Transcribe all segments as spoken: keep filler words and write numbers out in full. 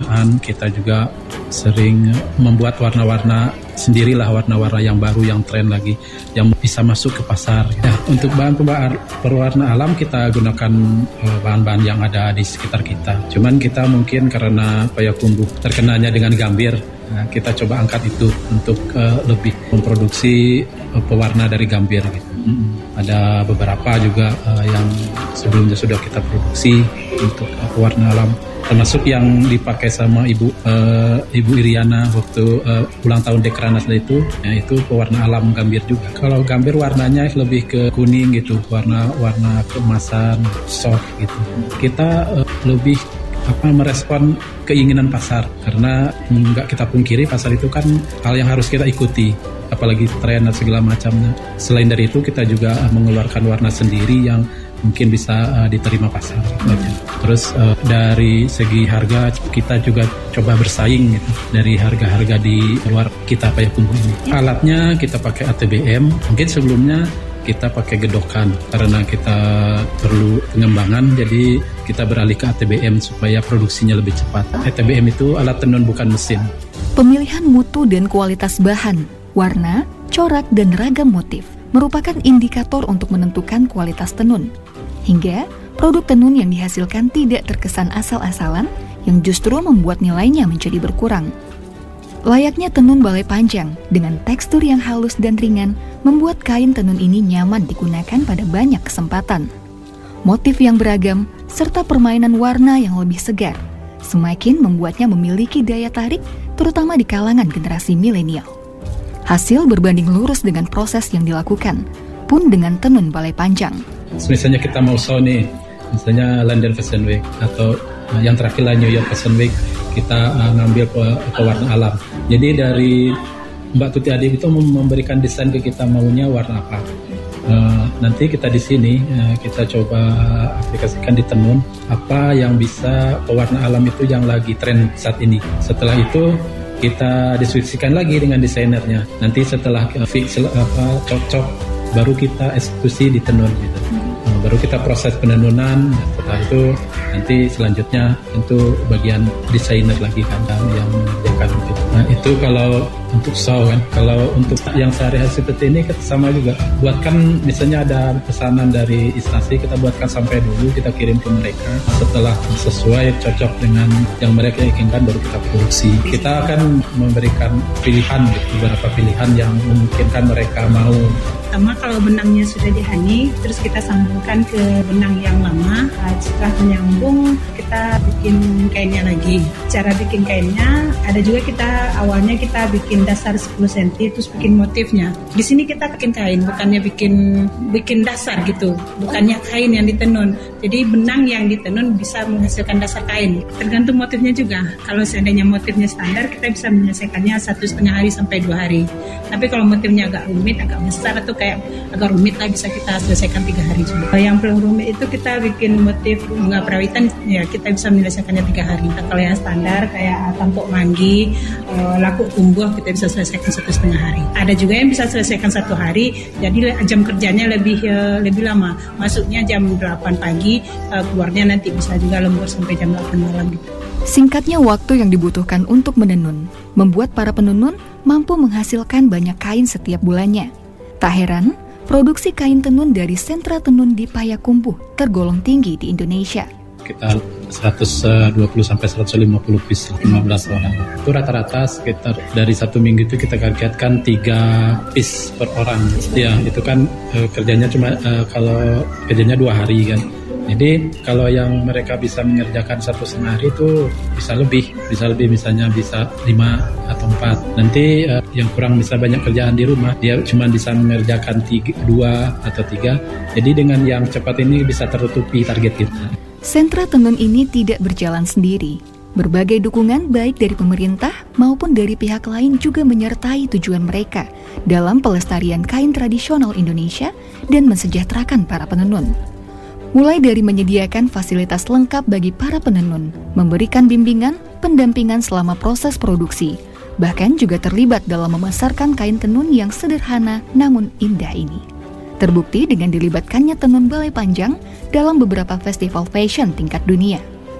penggunaan, kita juga sering membuat warna-warna sendirilah, warna-warna yang baru, yang tren lagi, yang bisa masuk ke pasar. Ya, untuk bahan perwarna alam kita gunakan uh, bahan-bahan yang ada di sekitar kita. Cuman kita mungkin karena Payakumbuh terkenalnya dengan gambir, nah, kita coba angkat itu untuk uh, lebih memproduksi uh, pewarna dari gambir gitu. Mm-hmm. Ada beberapa juga uh, yang sebelumnya sudah kita produksi untuk uh, pewarna alam, termasuk yang dipakai sama ibu uh, ibu Iriana waktu uh, ulang tahun Dekranasda itu, ya, itu pewarna alam gambir juga. Kalau gambir warnanya lebih ke kuning gitu, warna-warna keemasan, soft gitu. Kita uh, lebih apa merespon keinginan pasar, karena nggak kita pungkiri pasar itu kan hal yang harus kita ikuti, apalagi tren dan segala macamnya. Selain dari itu kita juga mengeluarkan warna sendiri yang mungkin bisa uh, diterima pasar gitu. Terus uh, dari segi harga kita juga coba bersaing gitu dari harga-harga di luar kita Payakumbuh ini. Alatnya kita pakai A T B M, mungkin sebelumnya kita pakai gedokan karena kita perlu pengembangan, jadi kita beralih ke A T B M supaya produksinya lebih cepat. A T B M itu alat tenun bukan mesin. Pemilihan mutu dan kualitas bahan, warna, corak, dan ragam motif merupakan indikator untuk menentukan kualitas tenun. Hingga produk tenun yang dihasilkan tidak terkesan asal-asalan yang justru membuat nilainya menjadi berkurang. Layaknya tenun balai panjang dengan tekstur yang halus dan ringan membuat kain tenun ini nyaman digunakan pada banyak kesempatan. Motif yang beragam serta permainan warna yang lebih segar semakin membuatnya memiliki daya tarik terutama di kalangan generasi milenial. Hasil berbanding lurus dengan proses yang dilakukan pun dengan tenun balai panjang. Misalnya kita mau show nih, misalnya London Fashion Week atau uh, yang terakhir lah New York Fashion Week, kita uh, ngambil pe- pewarna alam. Jadi dari Mbak Tuti Adib itu memberikan desain ke kita maunya warna apa. Uh, nanti kita di sini uh, kita coba aplikasikan di tenun apa yang bisa pewarna alam itu yang lagi tren saat ini. Setelah itu kita diskusikan lagi dengan desainernya. Nanti setelah uh, fix apa cocok, baru kita eksekusi di tenun gitu. Uh, baru kita proses penenunan. Setelah itu nanti selanjutnya tentu bagian desainer lagi kan yang mengerjakan gitu. Nah itu kalau untuk show kan. Kalau untuk yang sehari-hari seperti ini sama juga. Buatkan misalnya ada pesanan dari instansi, kita buatkan sampai dulu, kita kirim ke mereka. Setelah sesuai cocok dengan yang mereka inginkan baru kita produksi. Kita akan memberikan pilihan gitu, beberapa pilihan yang memungkinkan mereka mau. Pertama kalau benangnya sudah dihani, terus kita sambungkan ke benang yang lama. Setelah menyambung, kita bikin kainnya lagi. Cara bikin kainnya, ada juga kita awalnya kita bikin dasar sepuluh sentimeter, terus bikin motifnya. Di sini kita bikin kain, bukannya bikin bikin dasar gitu, bukannya kain yang ditenun. Jadi benang yang ditenun bisa menghasilkan dasar kain. Tergantung motifnya juga. Kalau seandainya motifnya standar, kita bisa menyelesaikannya satu setengah hari sampai dua hari. Tapi kalau motifnya agak rumit, agak besar atau kayak agak rumit lah, bisa kita selesaikan tiga hari juga. Yang paling rumit itu kita bikin motif bunga perawitan, ya kita bisa menyelesaikannya tiga hari. Nah, kalau yang standar kayak tampuk manggi, laku tumbuh, kita bisa selesaikan satu setengah hari. Ada juga yang bisa selesaikan satu hari, jadi jam kerjanya lebih lebih lama. Masuknya jam delapan pagi, keluarnya nanti bisa juga lembur sampai jam delapan malam gitu. Singkatnya waktu yang dibutuhkan untuk menenun membuat para penenun mampu menghasilkan banyak kain setiap bulannya. Tak heran, produksi kain tenun dari sentra tenun di Payakumbuh tergolong tinggi di Indonesia. Kita seratus dua puluh sampai seratus lima puluh piece, lima belas orang. Itu rata-rata sekitar dari satu minggu itu kita targetkan tiga piece per orang. Ya, itu kan e, kerjanya cuma e, kalau kerjanya dua hari kan. Jadi kalau yang mereka bisa mengerjakan satu setengah hari itu bisa lebih, bisa lebih misalnya bisa lima atau empat. Nanti uh, yang kurang bisa banyak kerjaan di rumah, dia cuma bisa mengerjakan tiga, dua atau tiga. Jadi dengan yang cepat ini bisa tertutupi target kita. Sentra tenun ini tidak berjalan sendiri. Berbagai dukungan baik dari pemerintah maupun dari pihak lain juga menyertai tujuan mereka dalam pelestarian kain tradisional Indonesia dan mensejahterakan para penenun. Mulai dari menyediakan fasilitas lengkap bagi para penenun, memberikan bimbingan, pendampingan selama proses produksi, bahkan juga terlibat dalam memasarkan kain tenun yang sederhana namun indah ini. Terbukti dengan dilibatkannya tenun balai panjang dalam beberapa festival fashion tingkat dunia.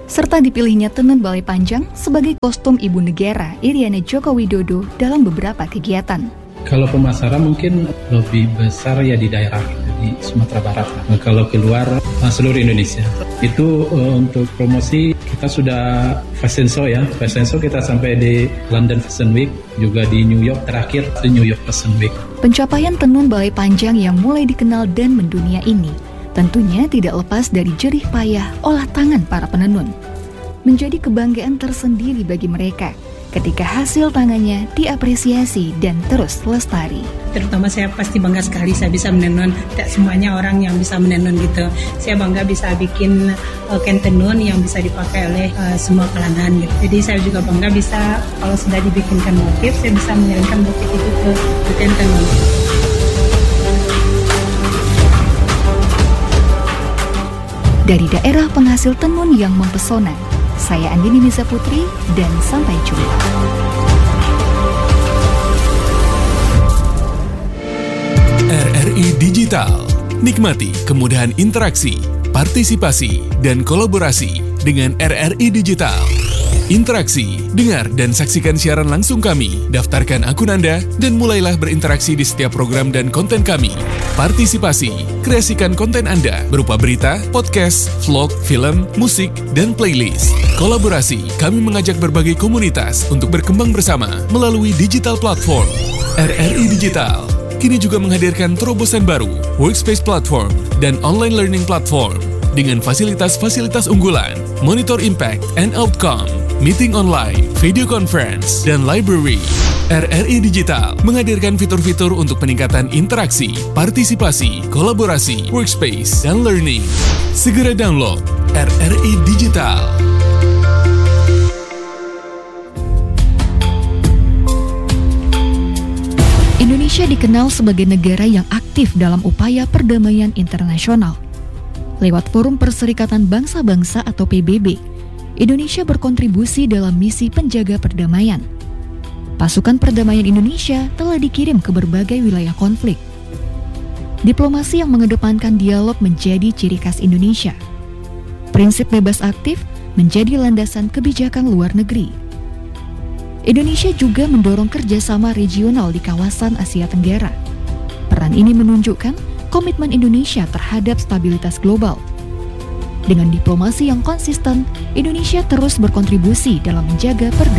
serta dipilihnya tenun balai panjang sebagai kostum ibu negara Iriana Joko Widodo dalam beberapa kegiatan. Kalau pemasaran mungkin lebih besar ya di daerah gitu, di Sumatera Barat. Nah, kalau keluar uh, seluruh Indonesia. Itu uh, untuk promosi kita sudah fashion show ya. Fashion show kita sampai di London Fashion Week, juga di New York, terakhir di New York Fashion Week. Pencapaian tenun balai panjang yang mulai dikenal dan mendunia ini tentunya tidak lepas dari jerih payah olah tangan para penenun. Menjadi kebanggaan tersendiri bagi mereka ketika hasil tangannya diapresiasi dan terus lestari. Terutama saya pasti bangga sekali saya bisa menenun. Tidak semuanya orang yang bisa menenun gitu. Saya bangga bisa bikin uh, kain tenun yang bisa dipakai oleh uh, semua kalangan gitu. Jadi saya juga bangga bisa kalau sudah dibikinkan motif, saya bisa mengirimkan motif itu ke, ke kain tenun. Dari daerah penghasil tenun yang mempesona, saya Andini Nisa Putri dan sampai jumpa. R R I Digital. Nikmati kemudahan interaksi, partisipasi, dan kolaborasi dengan R R I Digital. Interaksi, dengar dan saksikan siaran langsung kami, daftarkan akun Anda, dan mulailah berinteraksi di setiap program dan konten kami. Partisipasi, kreasikan konten Anda berupa berita, podcast, vlog, film, musik, dan playlist. Kolaborasi, kami mengajak berbagai komunitas untuk berkembang bersama melalui digital platform. R R I Digital kini juga menghadirkan terobosan baru, workspace platform, dan online learning platform dengan fasilitas-fasilitas unggulan, monitor impact and outcome, meeting online, video conference, dan library. R R I Digital menghadirkan fitur-fitur untuk peningkatan interaksi, partisipasi, kolaborasi, workspace, dan learning. Segera download R R I Digital. Indonesia dikenal sebagai negara yang aktif dalam upaya perdamaian internasional. Lewat Forum Perserikatan Bangsa-Bangsa atau P B B, Indonesia berkontribusi dalam misi penjaga perdamaian. Pasukan perdamaian Indonesia telah dikirim ke berbagai wilayah konflik. Diplomasi yang mengedepankan dialog menjadi ciri khas Indonesia. Prinsip bebas aktif menjadi landasan kebijakan luar negeri. Indonesia juga mendorong kerjasama regional di kawasan Asia Tenggara. Peran ini menunjukkan komitmen Indonesia terhadap stabilitas global. Dengan diplomasi yang konsisten, Indonesia terus berkontribusi dalam menjaga perdamaian.